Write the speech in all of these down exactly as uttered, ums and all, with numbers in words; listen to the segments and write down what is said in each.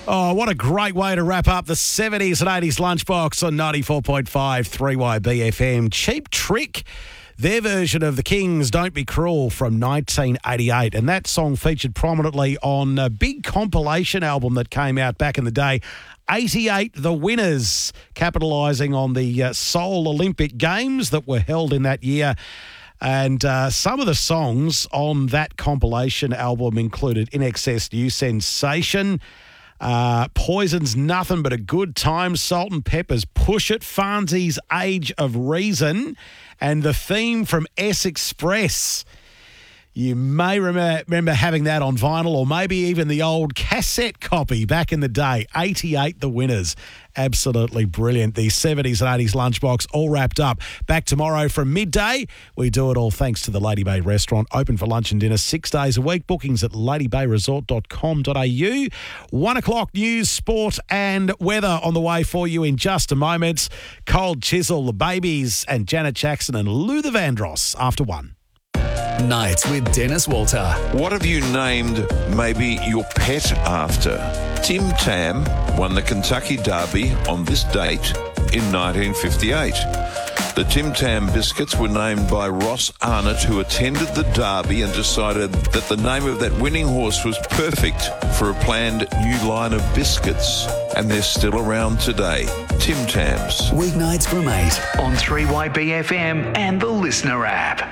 Oh, what a great way to wrap up the seventies and eighties lunchbox on ninety-four point five three Y B F M. Cheap Trick, their version of The Kings' Don't Be Cruel from nineteen eighty-eight. And that song featured prominently on a big compilation album that came out back in the day, eighty-eight The Winners, capitalising on the uh, Seoul Olympic Games that were held in that year. And uh, some of the songs on that compilation album included In Excess New Sensation, uh, Poison's Nothing But a Good Time, Salt and Pepper's Push It, Farnsey's Age of Reason, and the theme from S Express. You may remember, remember having that on vinyl or maybe even the old cassette copy back in the day. eighty-eight The Winners. Absolutely brilliant. The seventies and eighties lunchbox all wrapped up. Back tomorrow from midday. We do it all thanks to the Lady Bay Restaurant. Open for lunch and dinner six days a week. Bookings at lady bay resort dot com dot a u. One o'clock news, sport and weather on the way for you in just a moment. Cold Chisel, The Babies and Janet Jackson and Luther Vandross after one. Nights with Dennis Walter. What have you named maybe your pet after? Tim Tam won the Kentucky Derby on this date in nineteen fifty-eight. The Tim Tam biscuits were named by Ross Arnott, who attended the Derby and decided that the name of that winning horse was perfect for a planned new line of biscuits. And they're still around today. Tim Tams. Weeknights from eight on three Y B F M and the Listener app.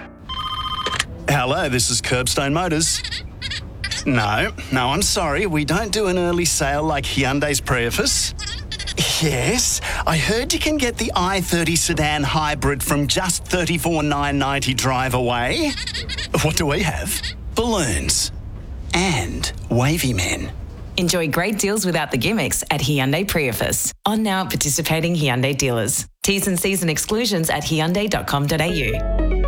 Hello, this is Curbstone Motors. No, no, I'm sorry. We don't do an early sale like Hyundai's Prius. Yes, I heard you can get the i thirty sedan hybrid from just thirty-four thousand nine hundred ninety drive away. What do we have? Balloons. And wavy men. Enjoy great deals without the gimmicks at Hyundai Prius. On now at participating Hyundai dealers. T's and C's and exclusions at hyundai dot com dot a u.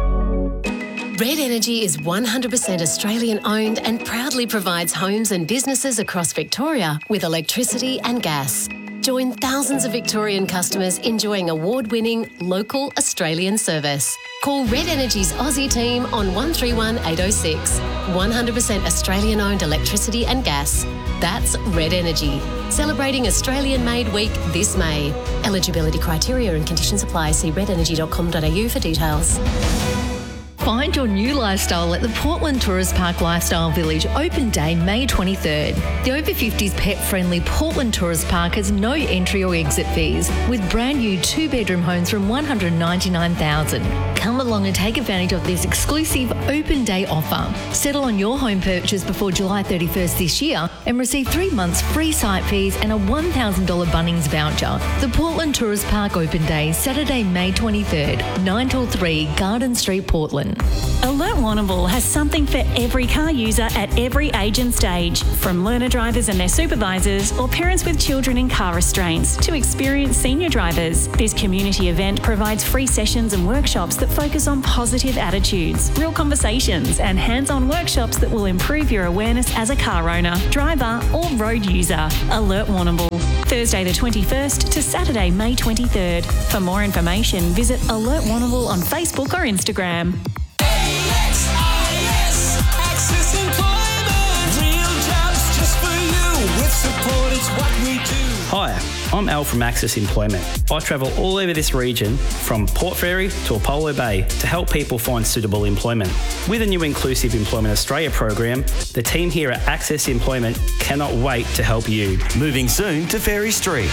Red Energy is one hundred percent Australian owned and proudly provides homes and businesses across Victoria with electricity and gas. Join thousands of Victorian customers enjoying award-winning local Australian service. Call Red Energy's Aussie team on one three one eight oh six. one hundred percent Australian owned electricity and gas. That's Red Energy. Celebrating Australian-made week this May. Eligibility criteria and conditions apply. See red energy dot com dot a u for details. Find your new lifestyle at the Portland Tourist Park Lifestyle Village, open day May twenty-third. The over fifties pet-friendly Portland Tourist Park has no entry or exit fees, with brand new two-bedroom homes from one hundred ninety-nine thousand dollars. Come along and take advantage of this exclusive open day offer. Settle on your home purchase before July thirty-first this year and receive three months free site fees and a one thousand dollars Bunnings voucher. The Portland Tourist Park Open Day, Saturday, May twenty-third, nine till three, Garden Street, Portland. Alert Warrnambool has something for every car user at every age and stage, from learner drivers and their supervisors or parents with children in car restraints to experienced senior drivers. This community event provides free sessions and workshops that focus on positive attitudes, real conversations and hands-on workshops that will improve your awareness as a car owner, driver or road user. Alert Warrnambool, Thursday the twenty-first to Saturday, May twenty-third. For more information, visit Alert Warrnambool on Facebook or Instagram. Hi, I'm Al from Access Employment. I travel all over this region, from Port Fairy to Apollo Bay, to help people find suitable employment. With a new Inclusive Employment Australia program, the team here at Access Employment cannot wait to help you. Moving soon to Ferry Street.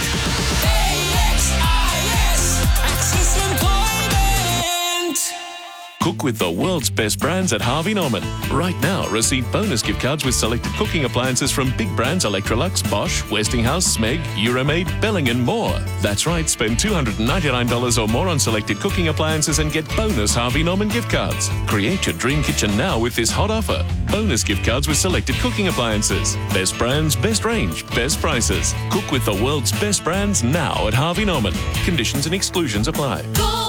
Cook with the world's best brands at Harvey Norman. Right now, receive bonus gift cards with selected cooking appliances from big brands Electrolux, Bosch, Westinghouse, Smeg, Euromaid, Belling and more. That's right, spend two hundred ninety-nine dollars or more on selected cooking appliances and get bonus Harvey Norman gift cards. Create your dream kitchen now with this hot offer. Bonus gift cards with selected cooking appliances. Best brands, best range, best prices. Cook with the world's best brands now at Harvey Norman. Conditions and exclusions apply. Go!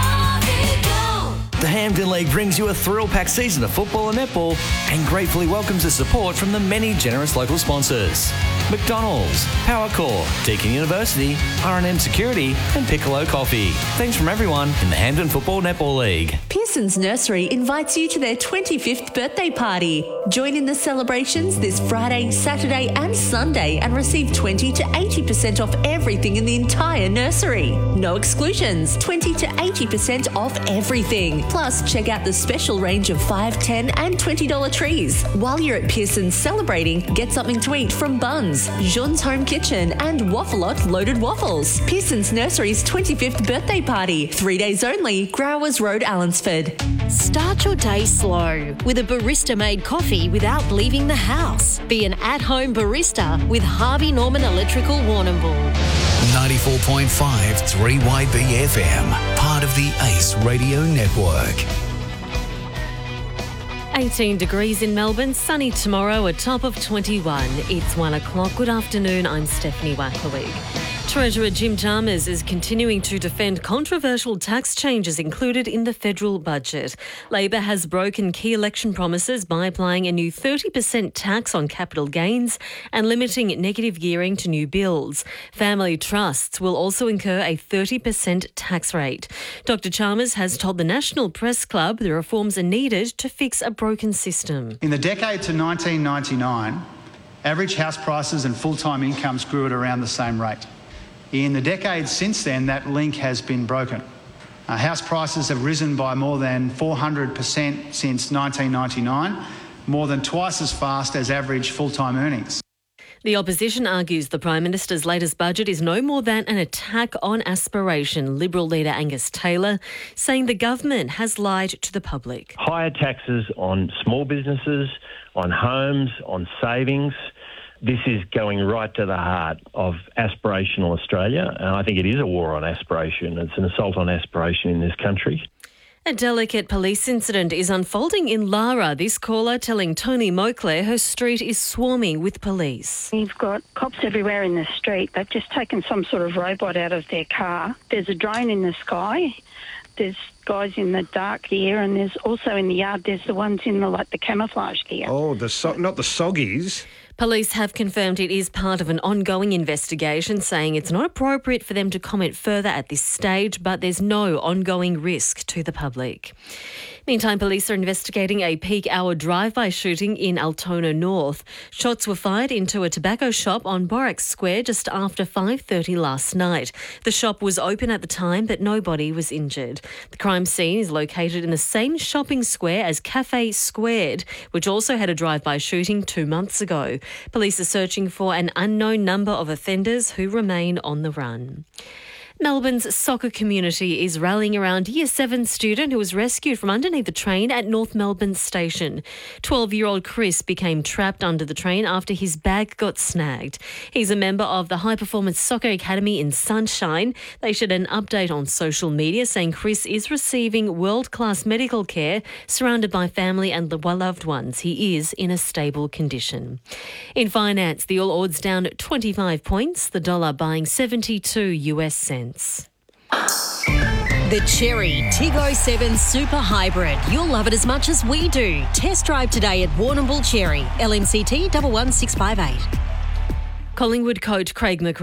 The Hampden League brings you a thrill-packed season of football and netball and gratefully welcomes the support from the many generous local sponsors. McDonald's, Powercore, Deakin University, R and M Security and Piccolo Coffee. Thanks from everyone in the Hampden Football Netball League. Pearson's Nursery invites you to their twenty-fifth birthday party. Join in the celebrations this Friday, Saturday and Sunday and receive twenty to eighty percent off everything in the entire nursery. No exclusions, twenty to eighty percent off everything. Plus, check out the special range of five, ten and twenty dollars trees. While you're at Pearson's celebrating, get something to eat from Buns, Jean's Home Kitchen and Waffle-Lot Loaded Waffles. Pearson's Nursery's twenty-fifth birthday party. Three days only, Growers Road, Allensford. Start your day slow with a barista-made coffee without leaving the house. Be an at-home barista with Harvey Norman Electrical Warrnambool. ninety-four point five three Y B F M, part of the Ace Radio Network. eighteen degrees in Melbourne, sunny tomorrow, a top of twenty-one. It's one o'clock. Good afternoon, I'm Stephanie Wackawig. Treasurer Jim Chalmers is continuing to defend controversial tax changes included in the federal budget. Labor has broken key election promises by applying a new thirty percent tax on capital gains and limiting negative gearing to new builds. Family trusts will also incur a thirty percent tax rate. Doctor Chalmers has told the National Press Club the reforms are needed to fix a broken system. In the decade to nineteen ninety-nine, average house prices and full-time incomes grew at around the same rate. In the decades since then, that link has been broken. Uh, house prices have risen by more than four hundred percent since nineteen ninety-nine, more than twice as fast as average full-time earnings. The opposition argues the Prime Minister's latest budget is no more than an attack on aspiration. Liberal leader Angus Taylor saying the government has lied to the public. Higher taxes on small businesses, on homes, on savings. This is going right to the heart of aspirational Australia, and I think it is a war on aspiration. It's an assault on aspiration in this country. A delicate police incident is unfolding in Lara. This caller telling Tony Moclair her street is swarming with police. You've got cops everywhere in the street. They've just taken some sort of robot out of their car. There's a drone in the sky. There's guys in the dark gear, and there's also in the yard, there's the ones in the like the camouflage gear. Oh, the so- not the soggies. Police have confirmed it is part of an ongoing investigation, saying it's not appropriate for them to comment further at this stage, but there's no ongoing risk to the public. Meantime, police are investigating a peak hour drive-by shooting in Altona North. Shots were fired into a tobacco shop on Borax Square just after five thirty last night. The shop was open at the time, but nobody was injured. The crime scene is located in the same shopping square as Cafe Squared, which also had a drive-by shooting two months ago. Police are searching for an unknown number of offenders who remain on the run. Melbourne's soccer community is rallying around Year seven student who was rescued from underneath the train at North Melbourne Station. twelve-year-old Chris became trapped under the train after his bag got snagged. He's a member of the High Performance Soccer Academy in Sunshine. They shared an update on social media saying Chris is receiving world-class medical care, surrounded by family and loved ones. He is in a stable condition. In finance, the All Ords down twenty-five points, the dollar buying seventy-two US cents. The Cherry Tig oh seven Super Hybrid. You'll love it as much as we do. Test drive today at Warrnambool Cherry. L M C T one one six five eight. Collingwood coach Craig McRae